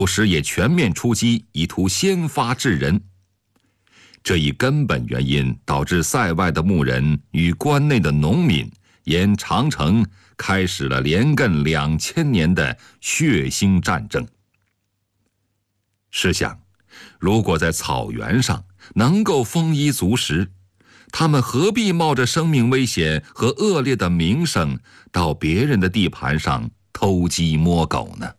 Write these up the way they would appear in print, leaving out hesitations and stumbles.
有时也全面出击，以图先发制人。这一根本原因导致塞外的牧人与关内的农民沿长城开始了连亘2000年的血腥战争。试想，如果在草原上能够丰衣足食，他们何必冒着生命危险和恶劣的名声到别人的地盘上偷鸡摸狗呢？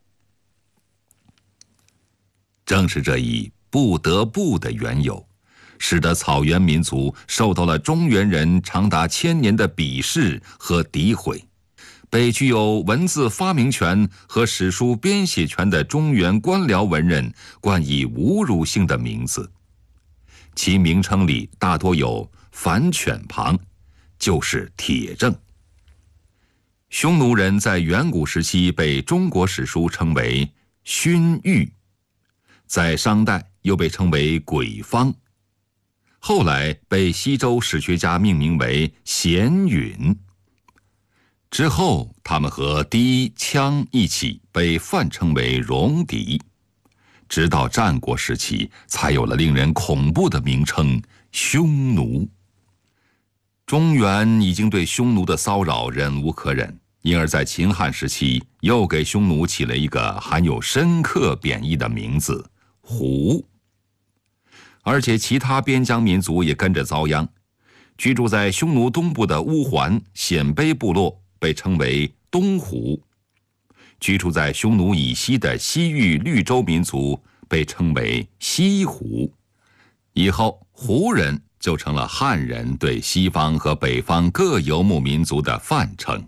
正是这一不得不的缘由，使得草原民族受到了中原人长达1000年的鄙视和诋毁，被具有文字发明权和史书编写权的中原官僚文人冠以侮辱性的名字，其名称里大多有反犬旁，就是铁证。匈奴人在远古时期被中国史书称为勋域，在商代又被称为鬼方，后来被西周史学家命名为咸允。之后他们和氐、羌一起被泛称为戎狄，直到战国时期才有了令人恐怖的名称匈奴。中原已经对匈奴的骚扰忍无可忍，因而在秦汉时期又给匈奴起了一个含有深刻贬义的名字胡。而且其他边疆民族也跟着遭殃，居住在匈奴东部的乌桓、鲜卑部落被称为东胡，居住在匈奴以西的西域绿洲民族被称为西胡。以后胡人就成了汉人对西方和北方各游牧民族的泛称。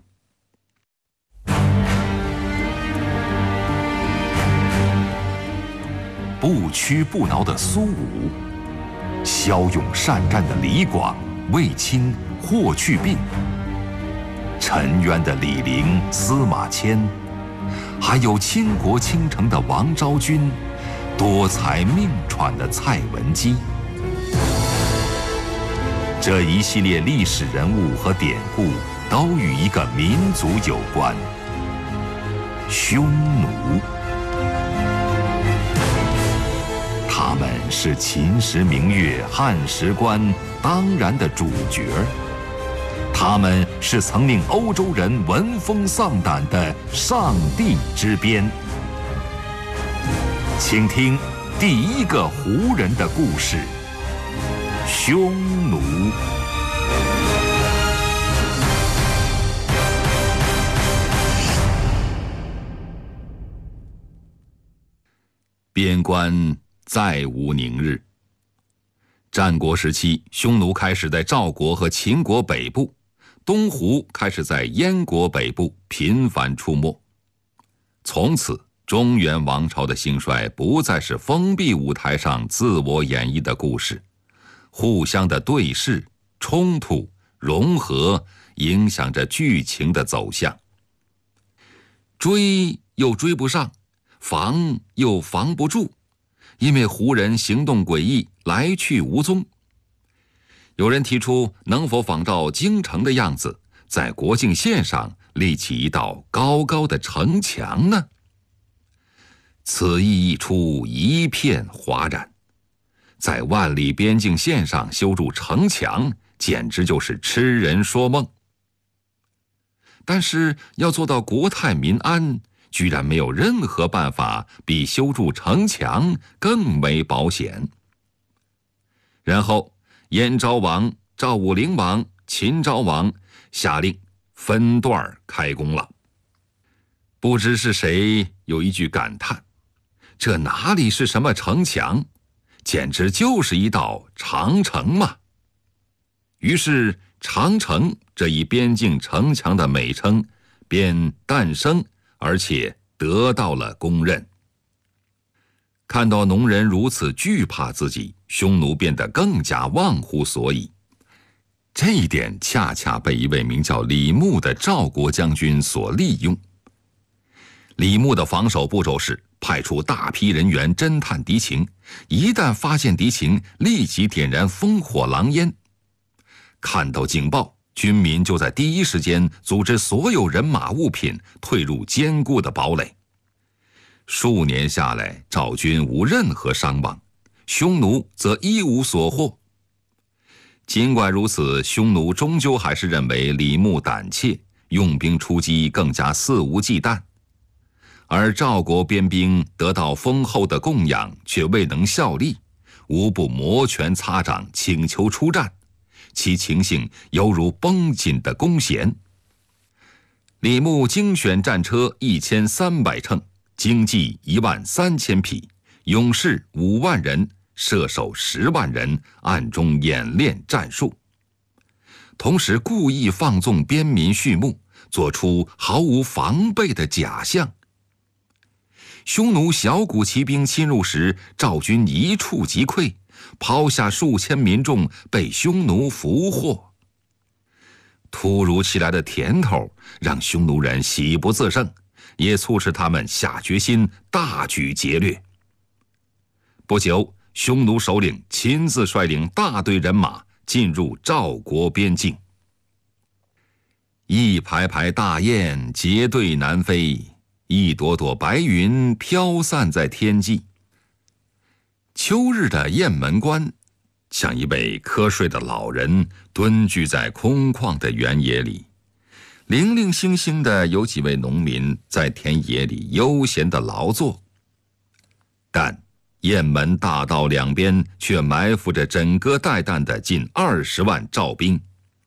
不屈不挠的苏武，骁勇善战的李广、卫青、霍去病，沉冤的李陵、司马迁，还有倾国倾城的王昭君，多才命传的蔡文姬。这一系列历史人物和典故都与一个民族有关——匈奴。他们是秦时明月、汉时关当然的主角，他们是曾令欧洲人闻风丧胆的上帝之鞭。请听第一个胡人的故事——匈奴。边关再无宁日。战国时期，匈奴开始在赵国和秦国北部，东胡开始在燕国北部频繁出没。从此，中原王朝的兴衰不再是封闭舞台上自我演绎的故事，互相的对视、冲突、融合，影响着剧情的走向。追又追不上，防又防不住，因为胡人行动诡异，来去无踪。有人提出，能否仿照京城的样子，在国境线上立起一道高高的城墙呢？此意一出，一片哗然。在万里边境线上修筑城墙，简直就是痴人说梦。但是要做到国泰民安，居然没有任何办法比修筑城墙更为保险。然后燕昭王、赵武灵王、秦昭王下令分段开工了。不知是谁有一句感叹：这哪里是什么城墙，简直就是一道长城嘛！于是长城这一边境城墙的美称便诞生，而且得到了公认。看到农人如此惧怕自己，匈奴变得更加忘乎所以。这一点恰恰被一位名叫李牧的赵国将军所利用。李牧的防守步骤是派出大批人员侦探敌情，一旦发现敌情，立即点燃烽火狼烟。看到警报，军民就在第一时间组织所有人马物品退入坚固的堡垒。 数年下来，赵军无任何伤亡，匈奴则一无所获。尽管如此，匈奴终究还是认为李牧胆怯，用兵出击更加肆无忌惮。而赵国边兵得到丰厚的供养，却未能效力，无不摩拳擦掌，请求出战，其情形犹如绷紧的弓弦。李牧精选战车1300乘，精骑13000匹，勇士5万人，射手10万人，暗中演练战术。同时故意放纵边民畜牧，做出毫无防备的假象。匈奴小股骑兵侵入时，赵军一触即溃，抛下数千民众，被匈奴俘获。突如其来的甜头让匈奴人喜不自胜，也促使他们下决心大举劫掠。不久，匈奴首领亲自率领大队人马进入赵国边境。一排排大雁结队南飞，一朵朵白云飘散在天际。秋日的雁门关，像一位瞌睡的老人蹲踞在空旷的原野里，零零星星的有几位农民在田野里悠闲地劳作。但雁门大道两边却埋伏着枕戈待旦的近20万赵兵。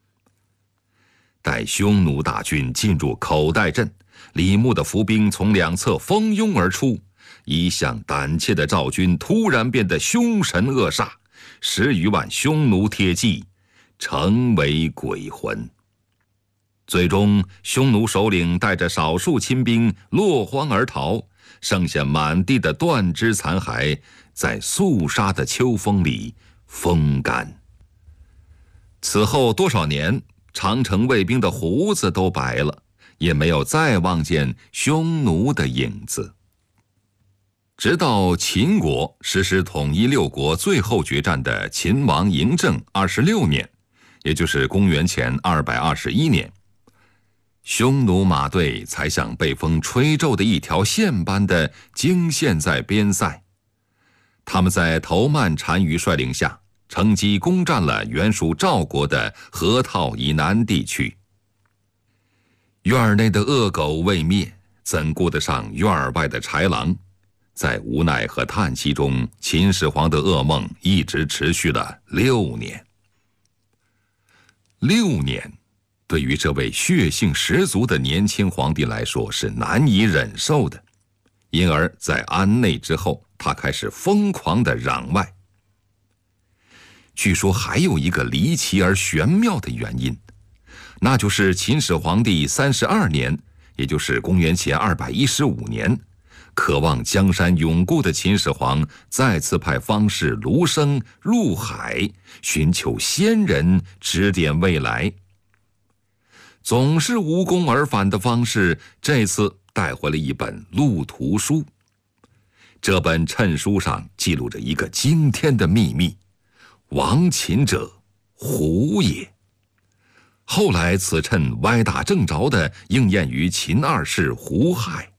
待匈奴大军进入口袋镇，李牧的伏兵从两侧蜂拥而出，一向胆怯的赵军突然变得凶神恶煞，10余万匈奴铁骑成为鬼魂。最终，匈奴首领带着少数亲兵落荒而逃，剩下满地的断肢残骸，在肃杀的秋风里风干。此后多少年，长城卫兵的胡子都白了，也没有再望见匈奴的影子。直到秦国实施统一6国最后决战的秦王嬴政26年，也就是公元前221年，匈奴马队才像被风吹皱的一条线般的惊现在边塞。他们在头曼单于率领下，乘机攻占了原属赵国的河套以南地区。院内的恶狗未灭，怎顾得上院外的豺狼？在无奈和叹息中，秦始皇的噩梦一直持续了6年。6年，对于这位血性十足的年轻皇帝来说是难以忍受的，因而在安内之后，他开始疯狂地攘外。据说还有一个离奇而玄妙的原因，那就是秦始皇帝32年，也就是公元前215年，渴望江山永固的秦始皇再次派方士卢生入海，寻求先人指点未来。总是无功而返的方士，这次带回了一本路途书。这本谶书上记录着一个惊天的秘密：亡秦者，胡也。后来此谶歪打正着地应验于秦二世胡亥。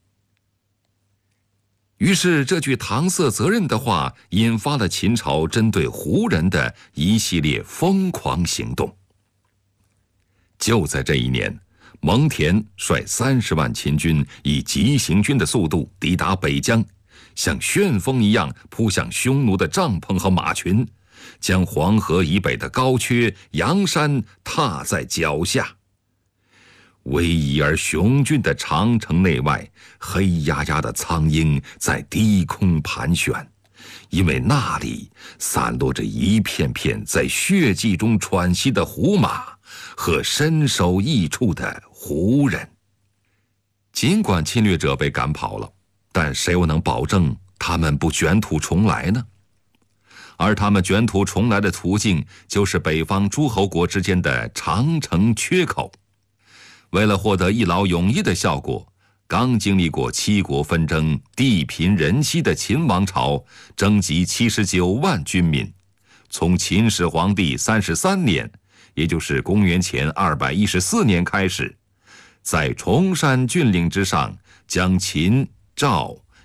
于是这句搪塞责任的话，引发了秦朝针对胡人的一系列疯狂行动。就在这一年，蒙恬率30万秦军以急行军的速度抵达北疆，像旋风一样扑向匈奴的帐篷和马群，将黄河以北的高阙、阳山踏在脚下。逶迤而雄峻的长城内外，黑压压的苍鹰在低空盘旋，因为那里散落着一片片在血迹中喘息的胡马和身首异处的胡人。尽管侵略者被赶跑了，但谁又能保证他们不卷土重来呢？而他们卷土重来的途径，就是北方诸侯国之间的长城缺口。为了获得一劳永逸的效果，刚经历过7国纷争、地贫人稀的秦王朝征集79万军民，从秦始皇帝33年，也就是公元前214年开始，在崇山峻岭之上，将秦、赵、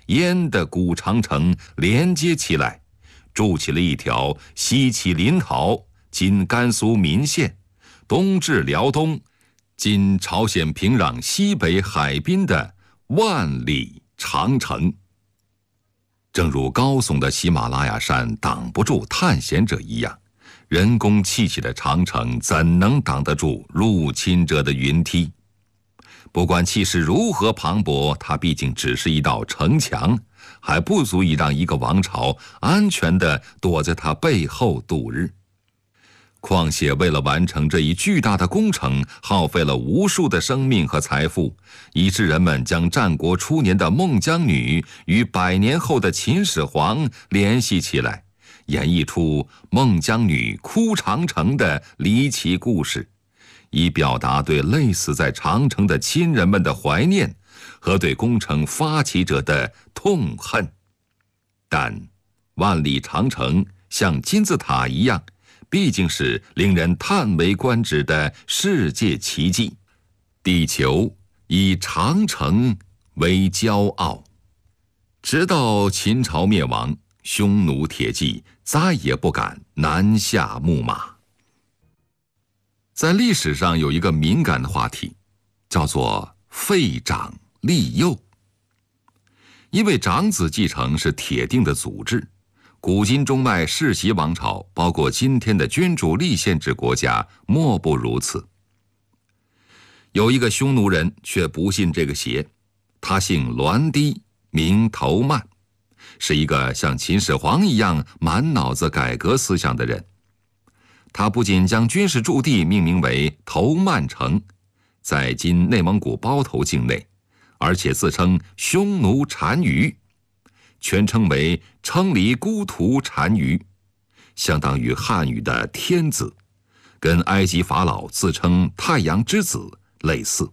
燕的古长城连接起来，筑起了一条西起临洮（今甘肃岷县），东至辽东（今朝鲜平壤西北海滨）的万里长城。正如高耸的喜马拉雅山挡不住探险者一样，人工砌起的长城怎能挡得住入侵者的云梯？不管气势如何磅礴，它毕竟只是一道城墙，还不足以让一个王朝安全地躲在它背后度日。况且为了完成这一巨大的工程，耗费了无数的生命和财富，以致人们将战国初年的孟姜女与100年后的秦始皇联系起来，演绎出孟姜女哭长城的离奇故事，以表达对累死在长城的亲人们的怀念和对工程发起者的痛恨。但万里长城像金字塔一样，毕竟是令人叹为观止的世界奇迹。地球以长城为骄傲，直到秦朝灭亡，匈奴铁骑再也不敢南下牧马。在历史上有一个敏感的话题，叫做废长立幼。因为长子继承是铁定的祖制，古今中外世袭王朝，包括今天的君主立宪制国家，莫不如此。有一个匈奴人却不信这个邪，他姓栾低，名头曼，是一个像秦始皇一样满脑子改革思想的人。他不仅将军事驻地命名为头曼城，在今内蒙古包头境内，而且自称匈奴单于，全称为称离孤图单于，相当于汉语的天子，跟埃及法老自称太阳之子类似。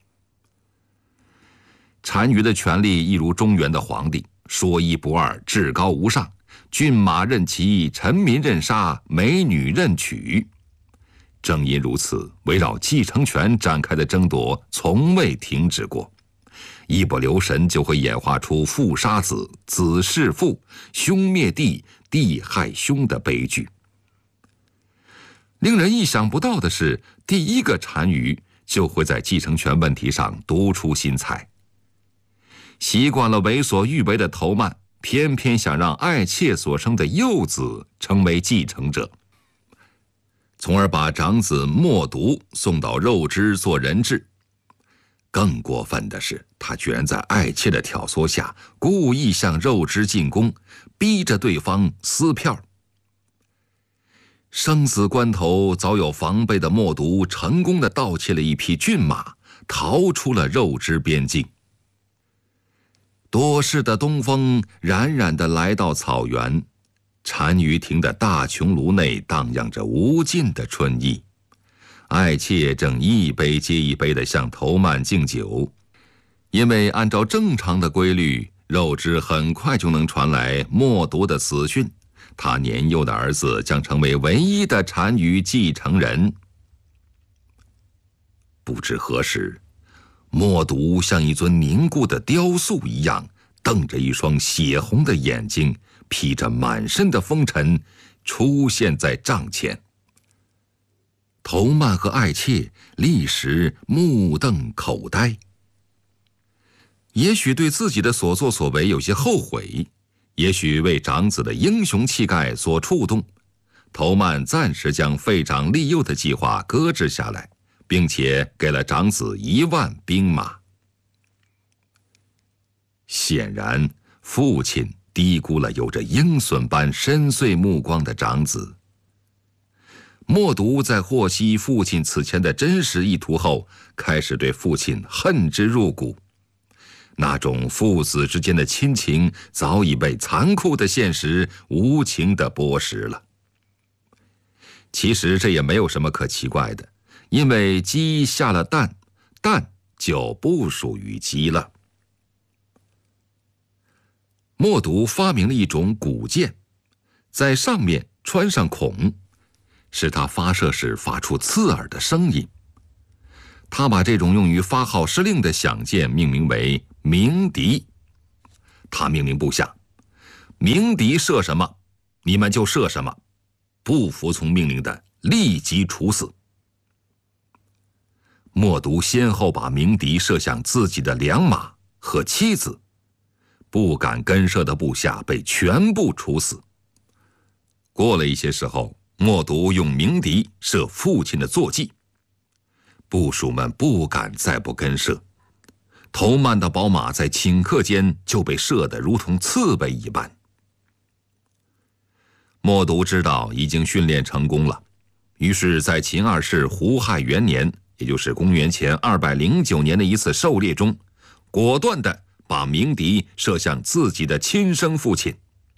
单于的权力一如中原的皇帝，说一不二，至高无上，骏马任骑，臣民任杀，美女任娶。正因如此，围绕继承权展开的争夺从未停止过，一不留神就会演化出父杀子，子弑父，兄灭弟，弟害兄的悲剧。令人意想不到的是，第一个单于就会在继承权问题上独出心裁。习惯了为所欲为的头曼，偏偏想让爱妾所生的幼子成为继承者，从而把长子默毒送到肉汁做人质。更过分的是，他居然在爱妾的挑唆下，故意向肉汁进攻，逼着对方撕票。生死关头，早有防备的默毒成功地盗窃了一匹骏马，逃出了肉汁边境。多事的东风冉冉地来到草原，单于亭的大穹庐内荡漾着无尽的春意。爱妾正一杯接一杯地向头曼敬酒，因为按照正常的规律，肉汁很快就能传来默毒的死讯，他年幼的儿子将成为唯一的单于继承人。不知何时，默毒像一尊凝固的雕塑一样，瞪着一双血红的眼睛，披着满身的风尘，出现在帐前。头曼和爱妾立时目瞪口呆，也许对自己的所作所为有些后悔，也许为长子的英雄气概所触动，头曼暂时将废长立幼的计划搁置下来，并且给了长子1万兵马。显然，父亲低估了有着鹰隼般深邃目光的长子。默毒在获悉父亲此前的真实意图后，开始对父亲恨之入骨。那种父子之间的亲情早已被残酷的现实无情地剥蚀了。其实这也没有什么可奇怪的，因为鸡下了蛋，蛋就不属于鸡了。默毒发明了一种古箭，在上面穿上孔，使它发射时发出刺耳的声音。他把这种用于发号施令的响箭命名为鸣笛。 他命令部下，鸣笛射什么，你们就射什么，不服从命令的立即处死。默读先后把鸣笛射向自己的良马和妻子，不敢跟射的部下被全部处死。过了一些时候，默读用鸣笛射父亲的坐骑，部属们不敢再不跟射。头曼的宝马在顷刻间就被射得如同刺猬一般。默读知道已经训练成功了，于是在秦二世胡亥元年，也就是公元前209年的一次狩猎中，果断地把鸣笛射向自己的亲生父亲。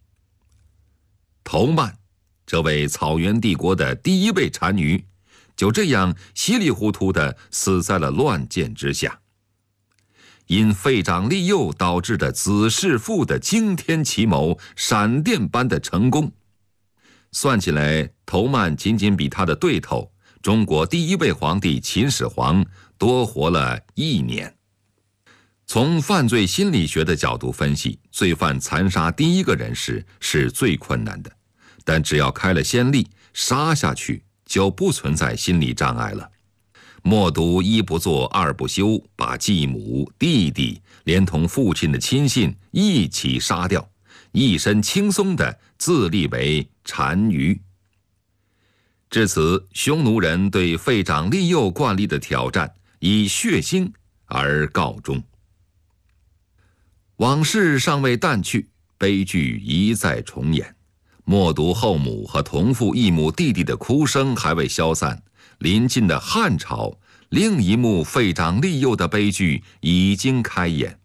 头曼，这位草原帝国的第一位单于，就这样稀里糊涂地死在了乱箭之下。因废长立幼导致的子弑父的惊天奇谋，闪电般的成功，算起来，头曼仅仅比他的对头中国第一位皇帝秦始皇多活了1年。从犯罪心理学的角度分析，罪犯残杀第一个人时是最困难的，但只要开了先例，杀下去就不存在心理障碍了。默读一不做二不休，把继母、弟弟连同父亲的亲信一起杀掉，一身轻松地自立为单于。至此，匈奴人对废长立幼惯例的挑战以血腥而告终。往事尚未淡去，悲剧一再重演。默读后母和同父异母弟弟的哭声还未消散，临近的汉朝，另一幕废长立幼的悲剧已经开演。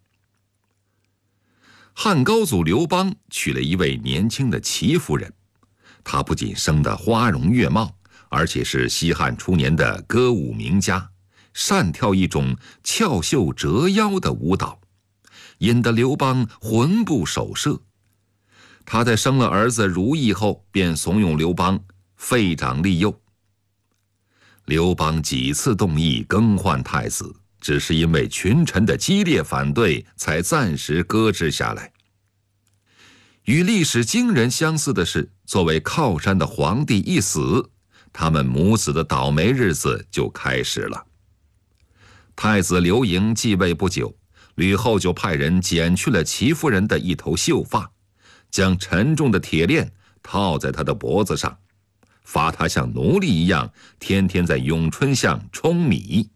汉高祖刘邦娶了一位年轻的齐夫人，她不仅生得花容月貌，而且是西汉初年的歌舞名家，善跳一种翘袖折腰的舞蹈，引得刘邦魂不守舍。他在生了儿子如意后，便怂恿刘邦废长立幼。刘邦几次动议更换太子，只是因为群臣的激烈反对，才暂时搁置下来。与历史惊人相似的是，作为靠山的皇帝一死，他们母子的倒霉日子就开始了。太子刘盈继位不久，吕后就派人剪去了齐夫人的一头秀发，将沉重的铁链套在他的脖子上，罚他像奴隶一样天天在咏春巷舂米。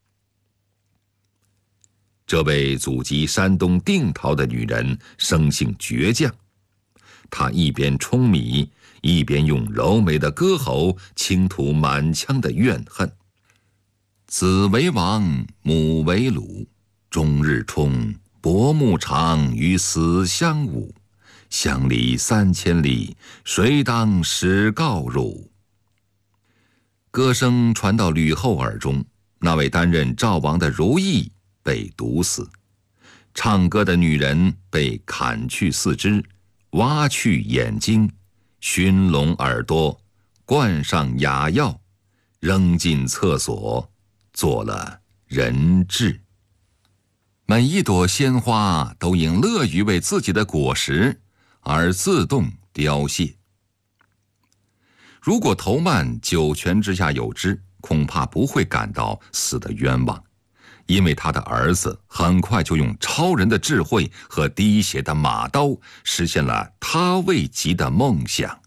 这位祖籍山东定陶的女人生性倔强，她一边舂米，一边用柔美的歌喉倾吐满腔的怨恨。子为王，母为虏，终日冲，薄暮长，与死相侮。相离3000里，谁当使告入？歌声传到吕后耳中，那位担任赵王的如意被毒死，唱歌的女人被砍去4肢，挖去眼睛，熏聋耳朵，灌上哑药，扔进厕所，做了人质。每一朵鲜花都因乐于为自己的果实而自动凋谢。如果头曼九泉之下有知，恐怕不会感到死的冤枉，因为他的儿子很快就用超人的智慧和滴血的马刀实现了他未及的梦想。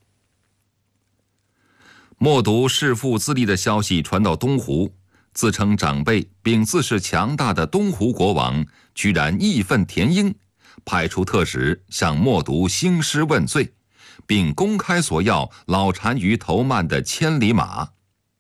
默读弑父自立的消息传到东湖，自称长辈并自恃强大的东湖国王居然义愤填膺，派出特使向默读兴师问罪，并公开索要老单于头曼的千里马。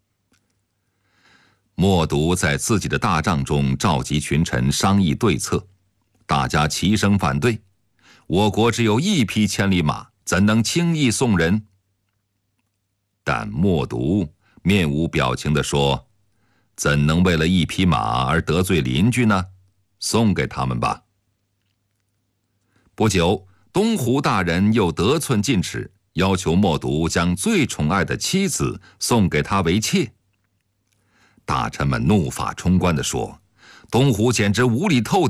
默读在自己的大帐中召集群臣商议对策，大家齐声反对，我国只有1匹千里马，怎能轻易送人？但默读面无表情地说，怎能为了1匹马而得罪邻居呢？送给他们吧。不久，东湖大人又得寸进尺，要求默读将最宠爱的妻子送给他为妾。大臣们怒发冲冠地说，东湖简直无理透顶，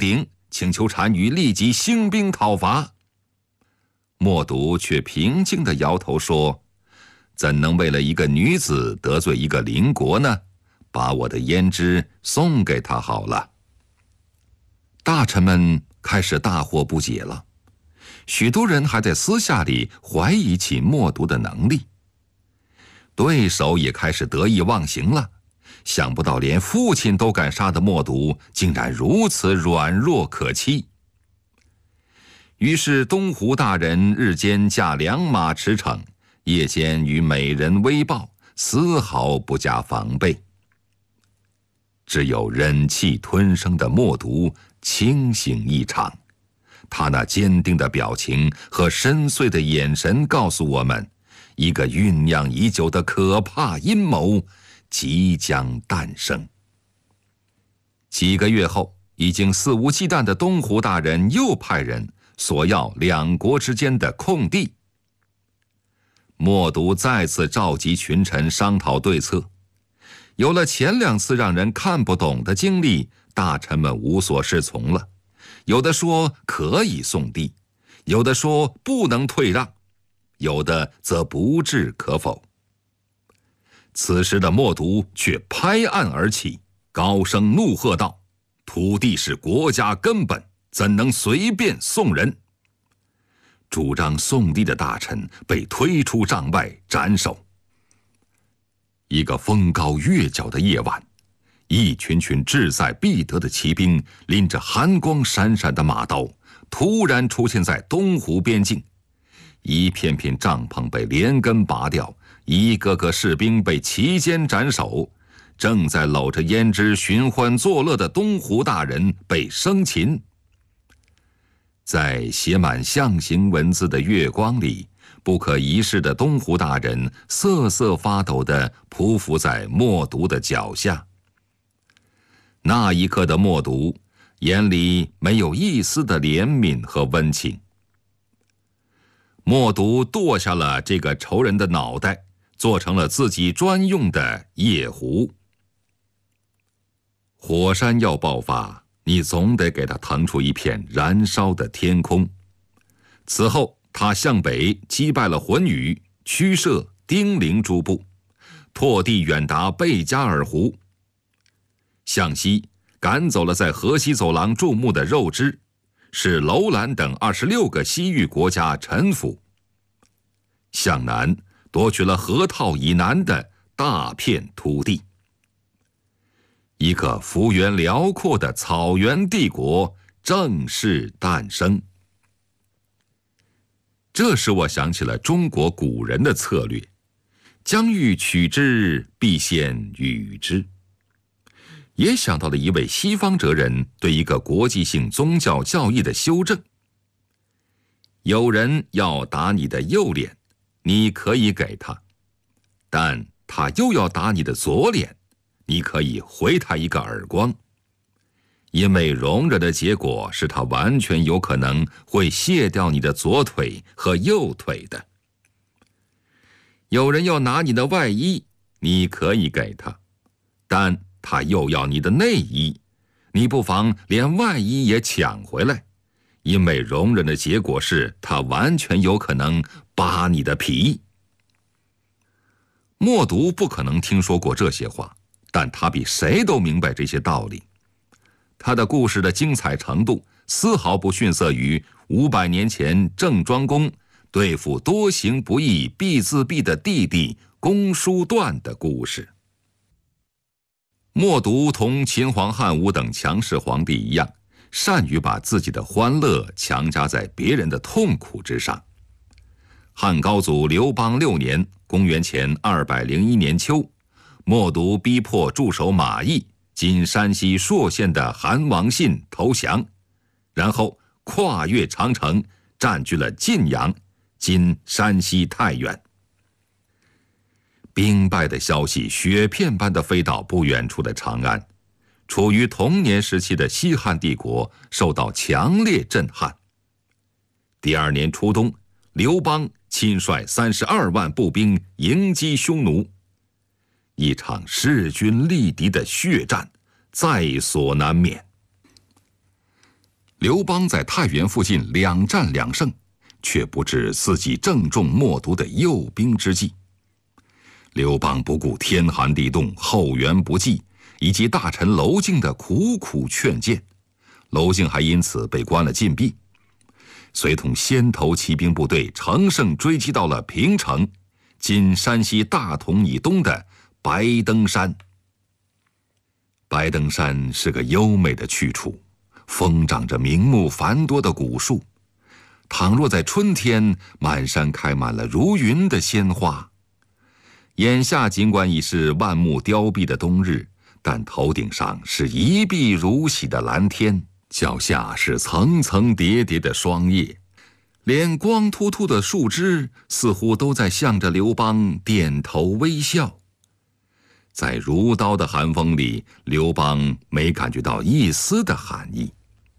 请求单于立即兴兵讨伐。默读却平静地摇头说：“怎能为了一个女子得罪一个邻国呢？把我的胭脂送给他好了。”大臣们开始大惑不解了，许多人还在私下里怀疑起默读的能力。对手也开始得意忘形了，想不到连父亲都敢杀的默读，竟然如此软弱可欺。于是东湖大人日间驾良马驰骋，夜间与美人微抱，丝毫不加防备。只有忍气吞声的默读清醒异常，他那坚定的表情和深邃的眼神告诉我们，一个酝酿已久的可怕阴谋即将诞生。几个月后，已经肆无忌惮的东湖大人又派人索要两国之间的空地。默读再次召集群臣商讨对策。有了前2次让人看不懂的经历，大臣们无所适从了。有的说可以送地，有的说不能退让，有的则不置可否。此时的默读却拍案而起，高声怒喝道：“土地是国家根本，怎能随便送人？”主张送地的大臣被推出帐外斩首。一个风高月皎的夜晚，一群群志在必得的骑兵拎着寒光闪闪的马刀，突然出现在东湖边境。一片片帐篷被连根拔掉，一个个士兵被齐肩斩首。正在搂着胭脂寻欢作乐的东湖大人被生擒。在写满象形文字的月光里，不可一世的东湖大人瑟瑟发抖地匍匐在默读的脚下。那一刻的默读眼里没有一丝的怜悯和温情。默读剁下了这个仇人的脑袋，做成了自己专用的夜壶。火山要爆发，你总得给它腾出一片燃烧的天空。此后他向北击败了浑宇、曲射、丁零诸部，拓地远达贝加尔湖。向西赶走了在河西走廊注目的肉支，使楼兰等26个西域国家臣服。向南夺取了河套以南的大片土地。一个幅员辽阔的草原帝国正式诞生。这使我想起了中国古人的策略：将欲取之，必先予之。也想到了一位西方哲人对一个国际性宗教教义的修正：有人要打你的右脸，你可以给他，但他又要打你的左脸，你可以回他一个耳光，因为容忍的结果是他完全有可能会卸掉你的左腿和右腿的。有人要拿你的外衣，你可以给他，但他又要你的内衣，你不妨连外衣也抢回来，因为容忍的结果是他完全有可能扒你的皮。默读不可能听说过这些话，但他比谁都明白这些道理。他的故事的精彩程度丝毫不逊色于500年前郑庄公对付多行不义毕自闭的弟弟公叔段的故事。默读同秦皇汉武等强势皇帝一样，善于把自己的欢乐强加在别人的痛苦之上。汉高祖刘邦6年公元前201年秋，默读逼迫驻守马邑今山西朔县的韩王信投降，然后跨越长城，占据了晋阳今山西太原。兵败的消息雪片般地飞到不远处的长安，处于童年时期的西汉帝国受到强烈震撼。第2年初冬，刘邦亲率32万步兵迎击匈奴，一场势均力敌的血战在所难免。 刘邦在太原附近2战2胜，却不知自己正中冒毒的诱兵之计。刘邦不顾天寒地冻、后援不济，以及大臣娄敬的苦苦劝谏，娄敬还因此被关了禁闭。随同先头骑兵部队乘胜追击到了平城，今山西大同以东的白登山。白登山是个优美的去处，疯长着名目繁多的古树，倘若在春天，满山开满了如云的鲜花。眼下尽管已是万木凋敝的冬日，但头顶上是一碧如洗的蓝天，脚下是层层叠叠的霜叶，连光秃秃的树枝似乎都在向着刘邦点头微笑。在如刀的寒风里，刘邦没感觉到一丝的寒意。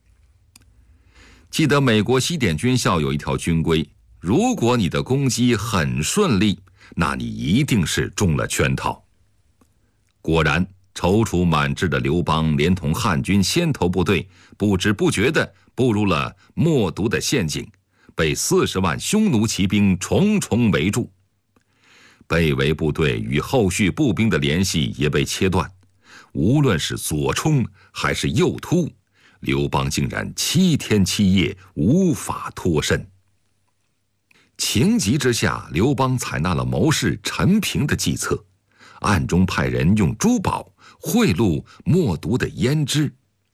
记得美国西点军校有一条军规，如果你的攻击很顺利，那你一定是中了圈套。果然，踌躇满志的刘邦连同汉军先头部队不知不觉地步入了冒毒的陷阱，被40万匈奴骑兵重重围住。被围部队与后续步兵的联系也被切断，无论是左冲还是右突，刘邦竟然7天7夜无法脱身。情急之下，刘邦采纳了谋士陈平的计策，暗中派人用珠宝贿赂冒毒的胭脂。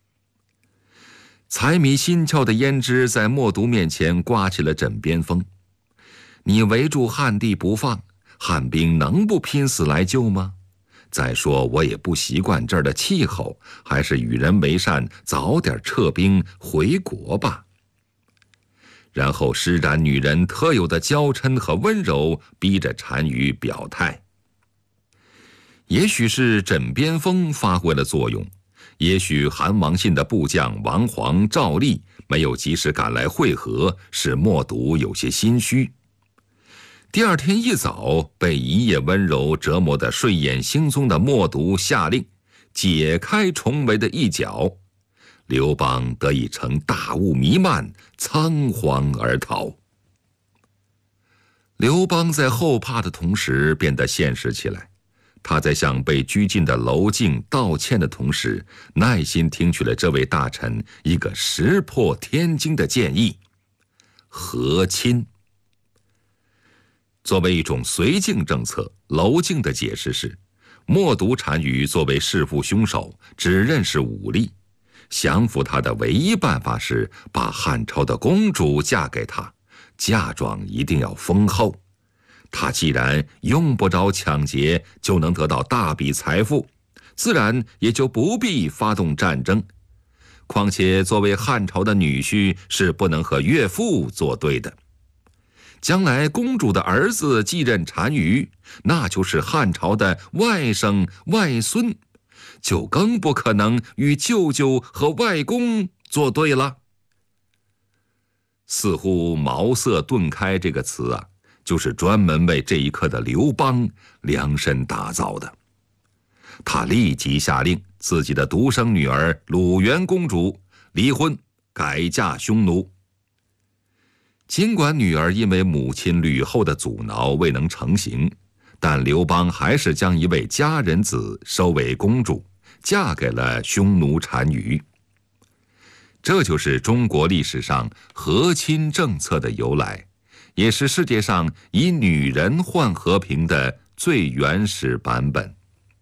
财迷心窍的胭脂在冒毒面前刮起了枕边风。你围住汉地不放，汉兵能不拼死来救吗？再说我也不习惯这儿的气候，还是与人为善，早点撤兵回国吧。然后施展女人特有的娇嗔和温柔，逼着单于表态。也许是枕边风发挥了作用，也许韩王信的部将王黄、赵立没有及时赶来会合，使冒毒有些心虚。第二天一早，被一夜温柔折磨得睡眼惺忪的冒毒下令解开重围的一角，刘邦得以乘大雾弥漫，仓皇而逃。刘邦在后怕的同时变得现实起来，他在向被拘禁的娄敬道歉的同时，耐心听取了这位大臣一个石破天惊的建议：和亲。作为一种绥靖政策，娄敬的解释是，冒毒单于作为弑父凶手，只认识武力，降服他的唯一办法是把汉朝的公主嫁给他，嫁妆一定要丰厚。他既然用不着抢劫就能得到大笔财富，自然也就不必发动战争。况且作为汉朝的女婿，是不能和岳父作对的。将来公主的儿子继任单于，那就是汉朝的外甥外孙，就更不可能与舅舅和外公作对了。似乎茅塞顿开这个词啊，就是专门为这一刻的刘邦量身打造的。他立即下令自己的独生女儿鲁元公主离婚，改嫁匈奴。尽管女儿因为母亲吕后的阻挠未能成行，但刘邦还是将一位佳人子收为公主，嫁给了匈奴单于。这就是中国历史上和亲政策的由来，也是世界上以女人换和平的最原始版本。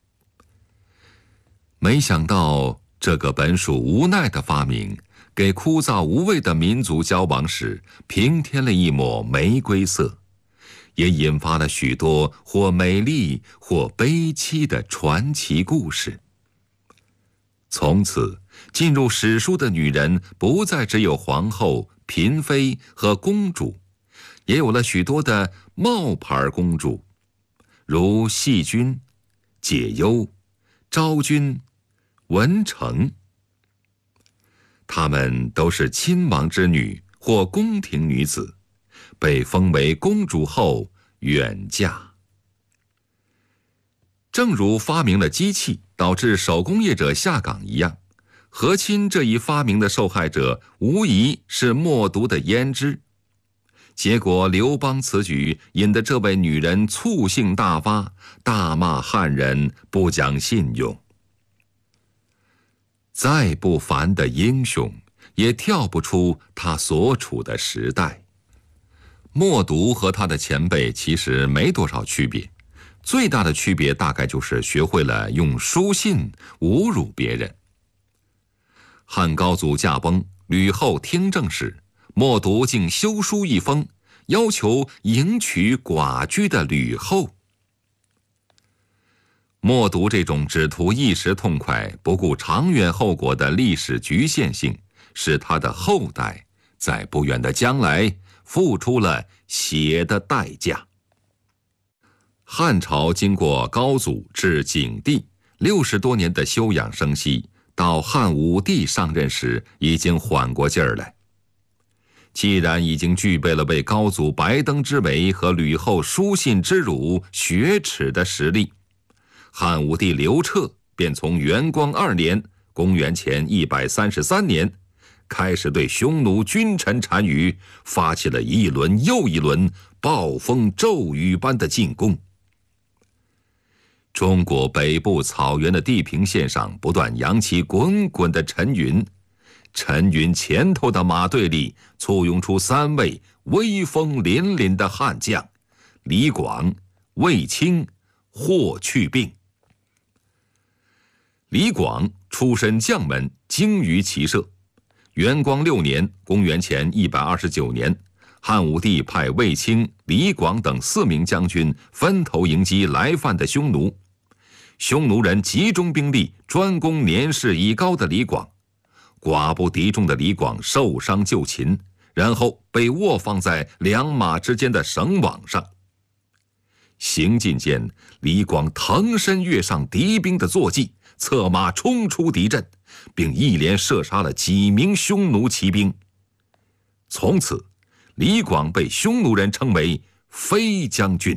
没想到这个本属无奈的发明，给枯燥无味的民族交往史平添了一抹玫瑰色，也引发了许多或美丽或悲凄的传奇故事。从此，进入史书的女人不再只有皇后、嫔妃和公主，也有了许多的冒牌公主，如细君、解忧、昭君、文成。她们都是亲王之女或宫廷女子，被封为公主后远嫁。正如发明了机器导致手工业者下岗一样， 和亲这一发明的受害者无疑是默读的胭脂。结果刘邦此举引得这位女人醋性大发，大骂汉人不讲信用。再不凡的英雄，也跳不出他所处的时代。默读和他的前辈其实没多少区别，最大的区别大概就是学会了用书信侮辱别人。汉高祖驾崩，吕后听政时，默读竟修书一封，要求迎娶寡居的吕后。默读这种只图一时痛快、不顾长远后果的历史局限性，使他的后代在不远的将来付出了血的代价。汉朝经过高祖至景帝60多年的休养生息，到汉武帝上任时已经缓过劲儿来。既然已经具备了为高祖白登之围和吕后书信之辱雪耻的实力，汉武帝刘彻便从元光2年公元前133年开始对匈奴君臣单于发起了一轮又一轮暴风骤雨般的进攻。中国北部草原的地平线上不断扬起滚滚的陈云，陈云前头的马队里簇拥出3位威风凛凛的悍将：李广、卫青、霍去病。李广出身将门，精于骑射。元光6年公元前129年，汉武帝派卫青、李广等4名将军分头迎击来犯的匈奴。匈奴人集中兵力专攻年事已高的李广，寡不敌众的李广受伤就擒，然后被卧放在2马之间的绳网上。行进间，李广腾身跃上敌兵的坐骑，策马冲出敌阵，并一连射杀了几名匈奴骑兵。从此，李广被匈奴人称为飞将军。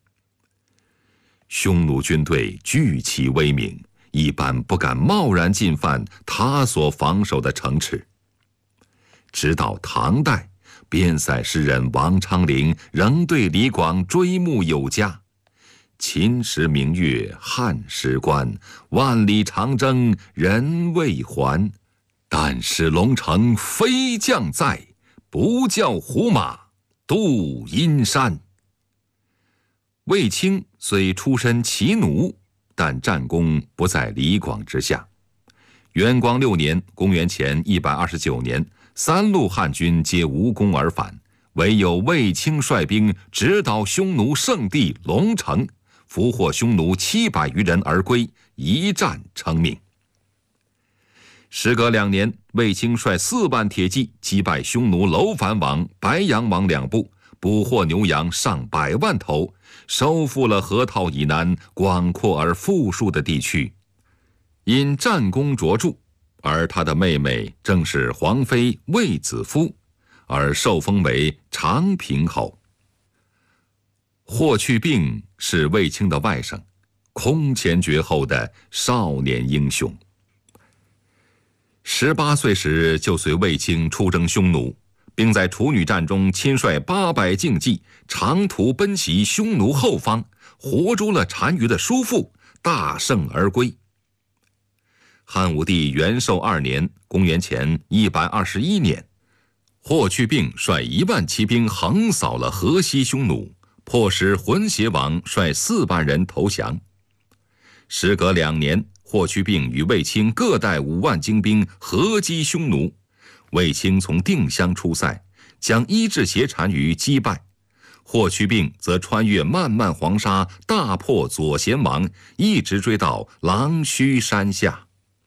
匈奴军队惧其威名，一般不敢贸然进犯他所防守的城池。直到唐代，边塞诗人王昌龄仍对李广追慕有加。秦时明月汉时关，万里长征人未还。但使龙城飞将在，不教胡马度阴山。卫青虽出身骑奴，但战功不在李广之下。元光6年公元前129年，3路汉军皆无功而返，唯有卫青率兵直捣匈奴圣地龙城，俘获匈奴700余人而归，一战成名。时隔2年，卫青率4万铁骑击败匈奴楼烦王、白羊王2部，捕获牛羊上100万头，收复了河套以南广阔而富庶的地区。因战功卓著，而他的妹妹正是皇妃卫子夫，而受封为长平侯。霍去病是卫青的外甥，空前绝后的少年英雄。18岁时就随卫青出征匈奴，并在处女战中亲率800竞骑长途奔袭匈奴后方，活捉了单于的叔父，大胜而归。汉武帝元寿2年公元前121年，霍去病率1万骑兵横扫了河西匈奴，迫使浑邪王率4万人投降。时隔2年，霍去病与卫青各带5万精兵合击匈奴，卫青从定襄出塞，将伊稚邪单于击败。霍去病则穿越漫漫黄沙，大破左贤王，一直追到狼须山下。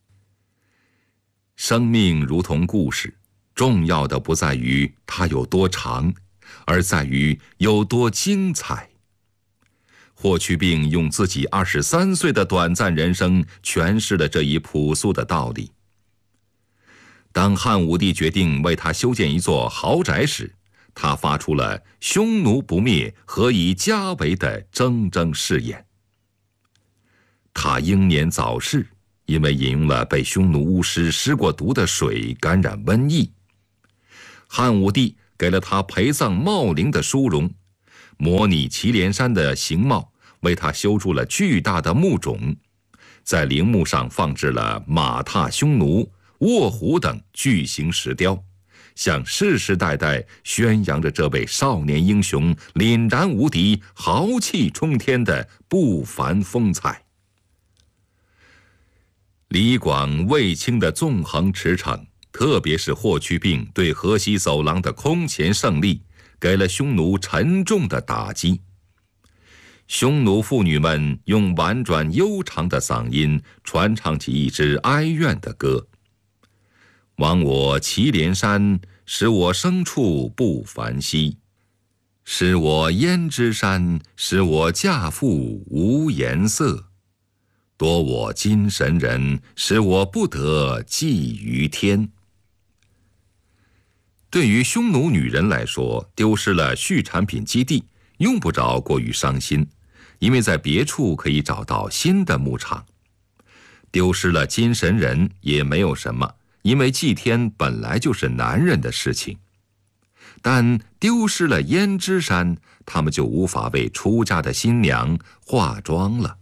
生命如同故事，重要的不在于它有多长，而在于有多精彩。霍去病用自己23岁的短暂人生诠释了这一朴素的道理。当汉武帝决定为他修建一座豪宅时，他发出了匈奴不灭，何以家为的铮铮誓言。他英年早逝， 因为饮用了被匈奴巫师施过毒的水，感染瘟疫。汉武帝给了他陪葬茂陵的殊荣，模拟祁连山的形貌，为他修筑了巨大的墓冢，在陵墓上放置了马踏匈奴、卧虎等巨型石雕，向世世代代宣扬着这位少年英雄凛然无敌、豪气冲天的不凡风采。李广、卫青的纵横驰骋，特别是霍去病对河西走廊的空前胜利，给了匈奴沉重的打击。匈奴妇女们用婉转悠长的嗓音传唱起一支哀怨的歌：亡我祁连山，使我牲畜不烦息；失我胭脂山，使我嫁妇无颜色；夺我金神人，使我不得寄于天。对于匈奴女人来说，丢失了畜产品基地，用不着过于伤心，因为在别处可以找到新的牧场。丢失了金神人也没有什么，因为祭天本来就是男人的事情。但丢失了胭脂山，他们就无法为出嫁的新娘化妆了。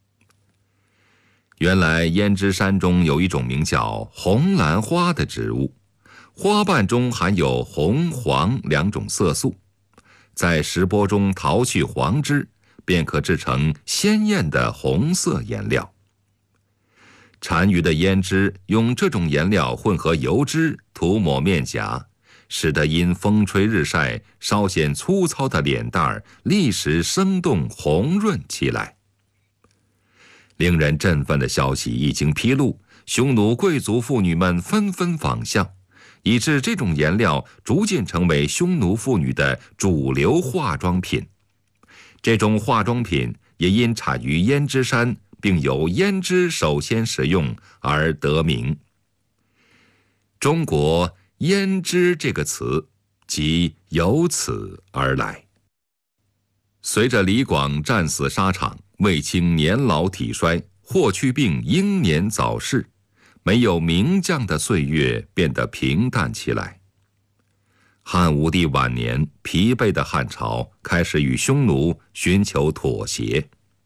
原来胭脂山中有一种名叫红兰花的植物，花瓣中含有红、黄两种色素，在石钵中淘去黄汁，便可制成鲜艳的红色颜料。单于的胭脂用这种颜料混合油脂涂抹面颊，使得因风吹日晒稍显粗糙的脸蛋儿立时生动红润起来。令人振奋的消息一经披露，匈奴贵族妇女们纷纷仿效，以致这种颜料逐渐成为匈奴妇女的主流化妆品。这种化妆品也因产于胭脂山，并由胭脂首先使用而得名。中国胭脂这个词即由此而来。随着李广战死沙场，卫青年老体衰，霍去病英年早逝，没有名将的岁月变得平淡起来。汉武帝晚年，疲惫的汉朝开始与匈奴寻求妥协。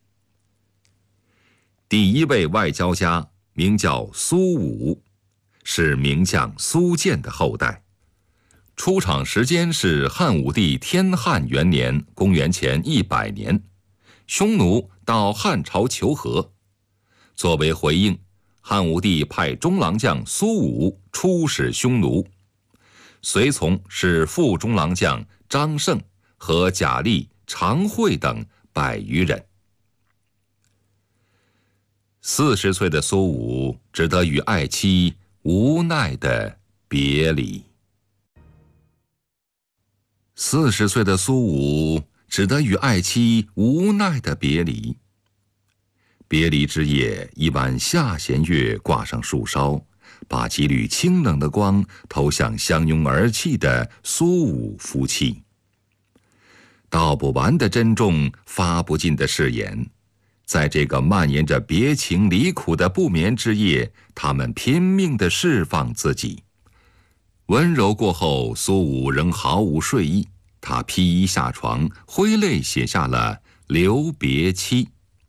第一位外交家名叫苏武，是名将苏建的后代。出场时间是汉武帝天汉元年，公元前100年，匈奴到汉朝求和。作为回应，汉武帝派中郎将苏武出使匈奴，随从是副中郎将张胜和贾利、常惠等100余人。40岁的苏武只得与爱妻无奈的别离。40岁的苏武只得与爱妻无奈的别离。别离之夜，一碗下弦月挂上树梢，把几缕清冷的光投向相拥而泣的苏武夫妻。道不完的珍重，发不尽的誓言，在这个蔓延着别情离苦的不眠之夜，他们拼命地释放自己。温柔过后，苏武仍毫无睡意，他披衣下床，挥泪写下了《留别妻》。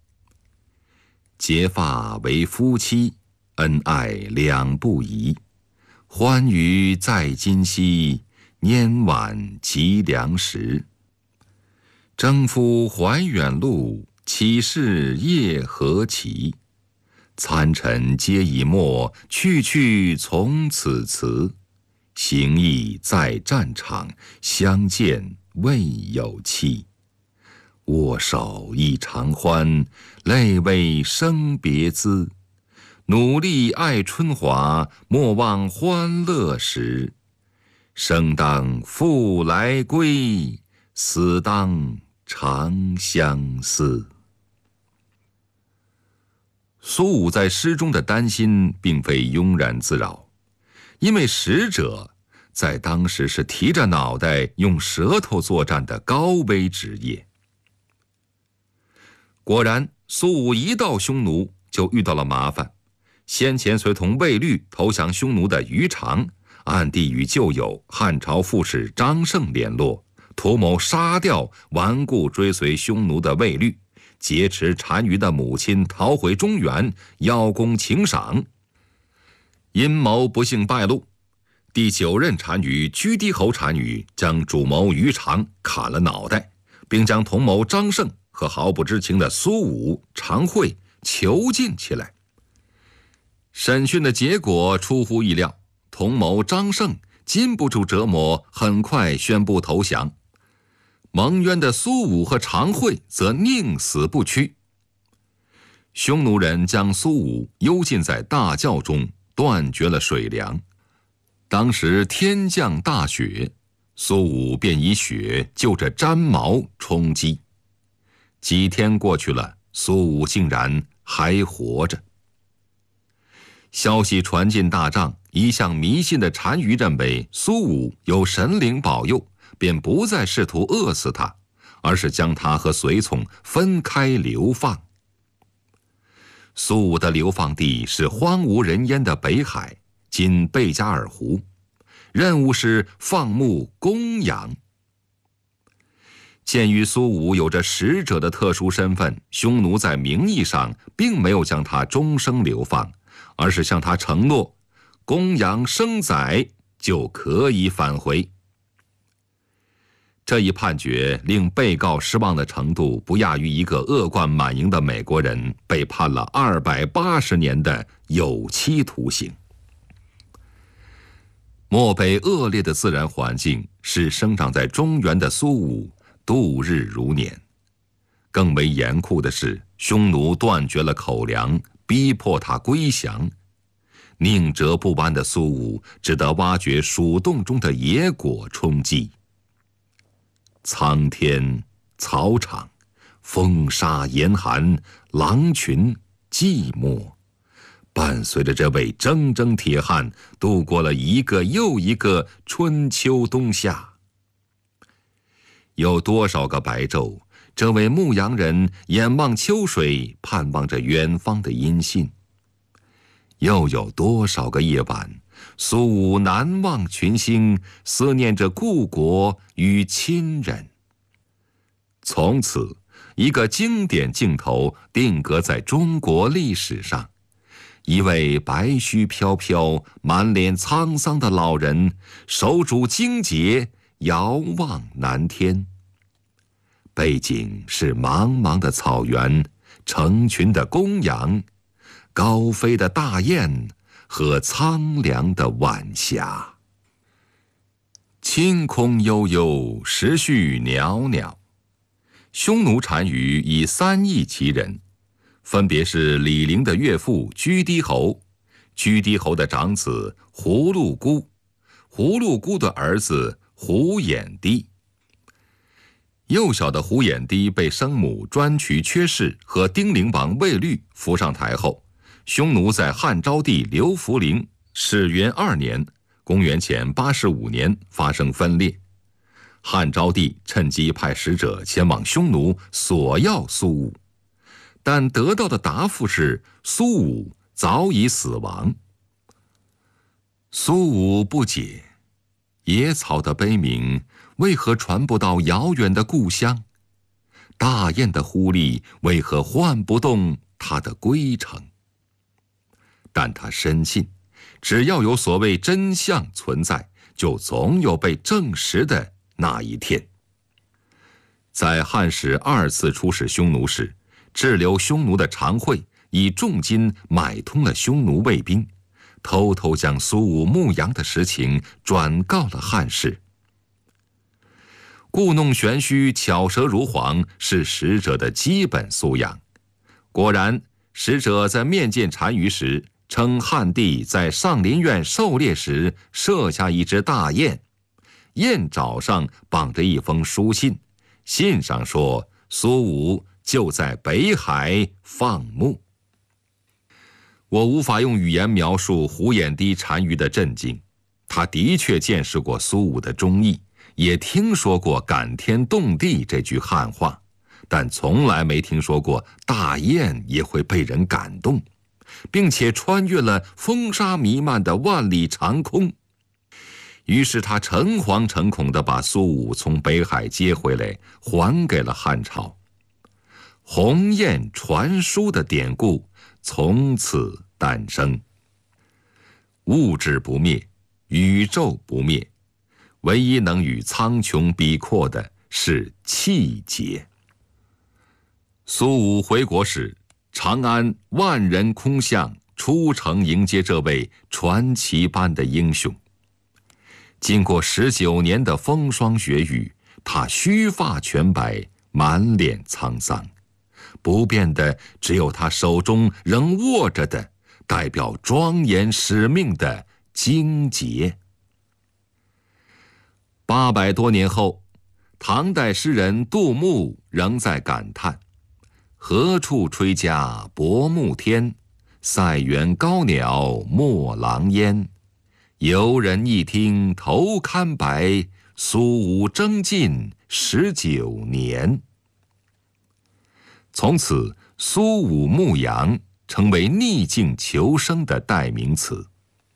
结发为夫妻，恩爱两不疑。欢娱在今夕，年晚及良时。征夫怀远路，岂是夜何其？参尘皆已没，去去从此辞。行役在战场，相见未有期。握手一长欢，泪为生别滋。努力爱春华，莫忘欢乐时。生当复来归，死当长相思。苏武在诗中的担心并非庸然自扰，因为使者在当时是提着脑袋用舌头作战的高危职业。果然，苏武一到匈奴就遇到了麻烦， 先前随同卫律投降匈奴的于常，暗地与旧友汉朝副使张胜联络，图谋杀掉顽固追随匈奴的卫律，劫持单于的母亲，逃回中原，邀功请赏。阴谋不幸败露，第9任单于居低侯单于将主谋于常砍了脑袋，并将同谋张胜和毫不知情的苏武、常惠囚禁起来。审讯的结果出乎意料，同谋张胜禁不住折磨，很快宣布投降。蒙冤的苏武和常惠则宁死不屈。匈奴人将苏武幽禁在大窖中，断绝了水粮。当时天降大雪，苏武便以雪就着毡毛充饥。几天过去了，苏武竟然还活着。消息传进大帐，一向迷信的单于认为苏武有神灵保佑，便不再试图饿死他，而是将他和随从分开流放。苏武的流放地是荒无人烟的北海，今贝加尔湖，任务是放牧公羊。鉴于苏武有着使者的特殊身份，匈奴在名义上并没有将他终生流放，而是向他承诺，公羊生崽就可以返回。这一判决令被告失望的程度不亚于一个恶贯满盈的美国人被判了280年的有期徒刑。漠北恶劣的自然环境使生长在中原的苏武度日如年。更为严酷的是，匈奴断绝了口粮，逼迫他归降。宁折不弯的苏武只得挖掘鼠洞中的野果充饥。苍天、草场、风沙、严寒、狼群、寂寞，伴随着这位铮铮铁汉度过了一个又一个春秋冬夏。有多少个白昼，这位牧羊人眼望秋水，盼望着远方的音信；又有多少个夜晚，苏武难望群星，思念着故国与亲人。从此，一个经典镜头定格在中国历史上：一位白须飘飘、满脸沧桑的老人，手拄荆节，遥望南天。背景是茫茫的草原，成群的公羊，高飞的大雁和苍凉的晚霞。清空悠悠，时序袅袅。匈奴单于以3邑其人，分别是李陵的岳父居低侯、居低侯的长子胡鹿姑、胡鹿姑的儿子胡衍低。幼小的胡衍低被生母专渠阙氏和丁陵王卫律扶上台后，匈奴在汉昭帝刘弗陵始元2年（公元前85年）发生分裂。汉昭帝趁机派使者前往匈奴索要苏武，但得到的答复是苏武早已死亡。苏武不解，野草的悲鸣为何传不到遥远的故乡？大雁的呼力为何唤不动他的归程？但他深信，只要有所谓真相存在，就总有被证实的那一天。在汉使2次出使匈奴时，滞留匈奴的常惠以重金买通了匈奴卫兵，偷偷将苏武牧羊的实情转告了汉使。故弄玄虚、巧舌如簧是使者的基本素养。果然，使者在面见单于时，称汉帝在上林苑狩猎时射下一只大雁，雁爪上绑着一封书信，信上说苏武就在北海放牧。我无法用语言描述胡衍低单于的震惊，他的确见识过苏武的忠义，也听说过感天动地这句汉话，但从来没听说过大雁也会被人感动， 并且穿越了风沙弥漫的万里长空。于是他诚惶诚恐地把苏武从北海接回来，还给了汉朝。鸿雁传书的典故从此诞生。物质不灭，宇宙不灭，唯一能与苍穹比阔的是气节。苏武回国时，长安万人空巷出城迎接这位传奇般的英雄。经过19年的风霜雪雨，他须发全白，满脸沧桑，不变的只有他手中仍握着的代表庄严使命的荆节。800多年后，唐代诗人杜牧仍在感叹：何处吹家薄暮天，塞原高鸟没狼烟。游人一听头堪白，苏武征尽19年。从此，苏武牧羊成为逆境求生的代名词。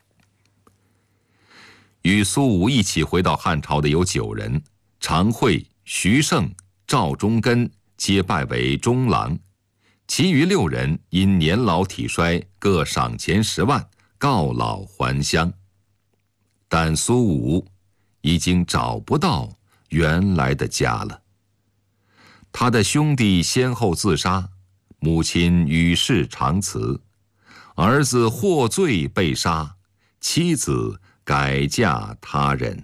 与苏武一起回到汉朝的有9人，常惠、徐盛、赵忠根皆拜为中郎，其余6人因年老体衰，各赏钱10万，告老还乡。但苏武已经找不到原来的家了。他的兄弟先后自杀，母亲与世长辞，儿子获罪被杀，妻子改嫁他人。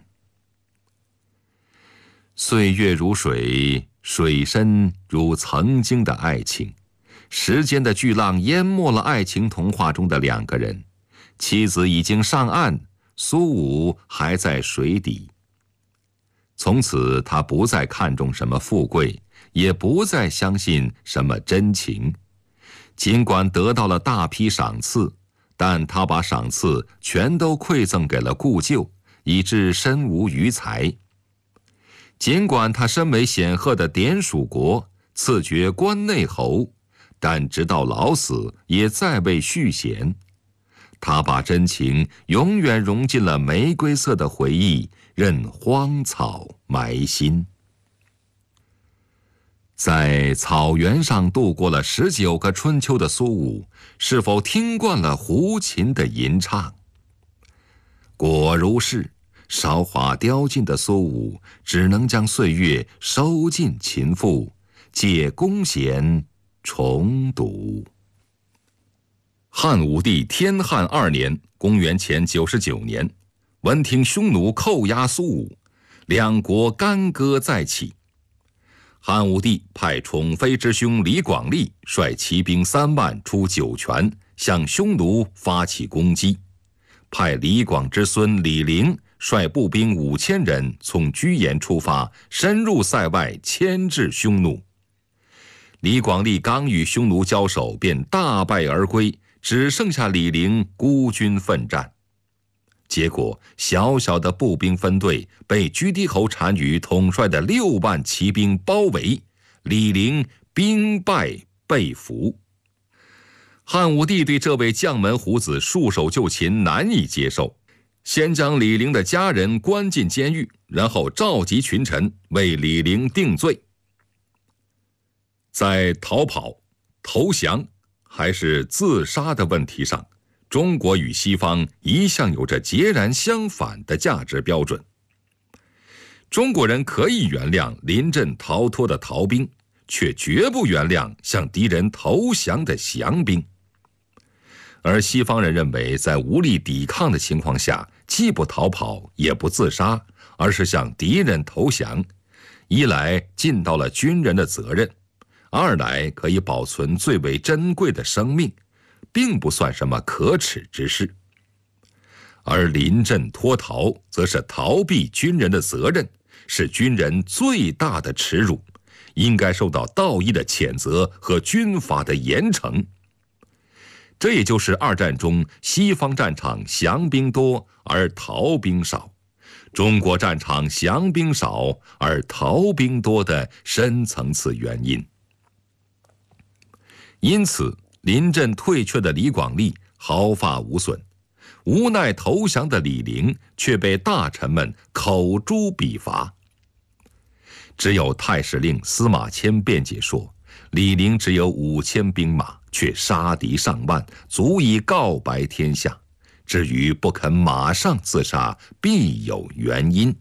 岁月如水，水深如曾经的爱情。时间的巨浪淹没了爱情童话中的2个人，妻子已经上岸，苏武还在水底。从此他不再看重什么富贵，也不再相信什么真情。尽管得到了大批赏赐，但他把赏赐全都馈赠给了故旧，以致身无余财。尽管他身为显赫的典属国，赐爵关内侯，但直到老死也再未续弦。他把真情永远融进了玫瑰色的回忆，任荒草埋心。在草原上度过了19个春秋的苏武，是否听惯了胡琴的吟唱？果如是，韶华凋尽的苏武只能将岁月收进琴腹，借弓弦重读。汉武帝天汉2年，公元前99年，闻听匈奴扣押苏武，两国干戈再起。汉武帝派宠妃之兄李广利率骑兵3万出酒泉，向匈奴发起攻击，派李广之孙李陵率步兵5000人从居延出发，深入塞外，牵制匈奴。李广利刚与匈奴交手，便大败而归，只剩下李陵孤军奋战。结果小小的步兵分队被居低侯单于统帅的6万骑兵包围，李陵兵败被俘。汉武帝对这位将门虎子束手就擒难以接受，先将李陵的家人关进监狱，然后召集群臣为李陵定罪。在逃跑、投降还是自杀的问题上，中国与西方一向有着截然相反的价值标准。中国人可以原谅临阵逃脱的逃兵，却绝不原谅向敌人投降的降兵。而西方人认为，在无力抵抗的情况下，既不逃跑也不自杀，而是向敌人投降，一来尽到了军人的责任，二来可以保存最为珍贵的生命，并不算什么可耻之事。而临阵脱逃则是逃避军人的责任，是军人最大的耻辱，应该受到道义的谴责和军法的严惩。这也就是2战中西方战场降兵多而逃兵少，中国战场降兵少而逃兵多的深层次原因。因此， 临阵退却的李广利毫发无损，无奈投降的李陵却被大臣们口诛笔伐。只有太史令司马迁辩解说，李陵只有5000兵马，却杀敌上万，足以告白天下。至于不肯马上自杀，必有原因。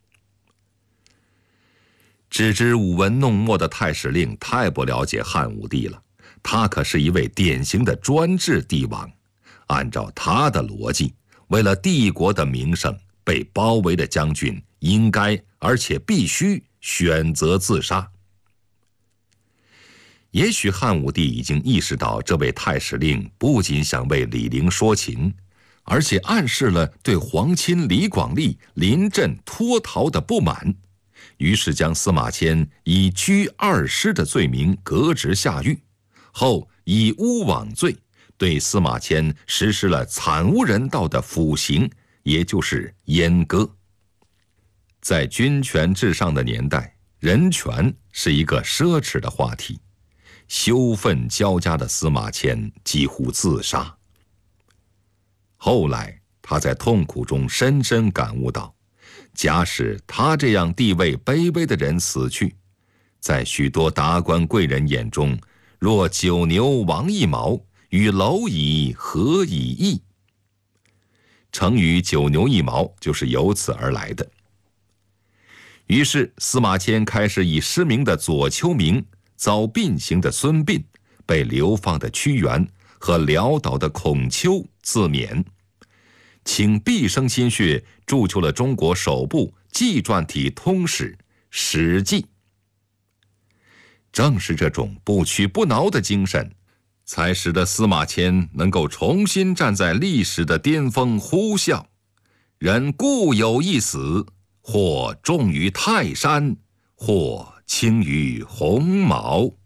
只知舞文弄墨的太史令太不了解汉武帝了，他可是一位典型的专制帝王。按照他的逻辑，为了帝国的名声，被包围的将军应该而且必须选择自杀。也许汉武帝已经意识到这位太史令不仅想为李陵说情，而且暗示了对皇亲李广利临阵脱逃的不满，于是将司马迁以居二师的罪名革职下狱，后以诬枉罪对司马迁实施了惨无人道的腐刑，也就是阉割。在君权至上的年代，人权是一个奢侈的话题，羞愤交加的司马迁几乎自杀。后来他在痛苦中深深感悟到，假使他这样地位卑微的人死去，在许多达官贵人眼中，若九牛亡一毛，与蝼蚁何以异？成语九牛一毛就是由此而来的。于是司马迁开始以失明的左丘明、遭膑刑的孙膑、被流放的屈原和潦倒的孔丘自勉，倾毕生心血铸就了中国首部纪传体通史《史记》。正是这种不屈不挠的精神，才使得司马迁能够重新站在历史的巅峰，呼啸：人固有一死，或重于泰山，或轻于鸿毛。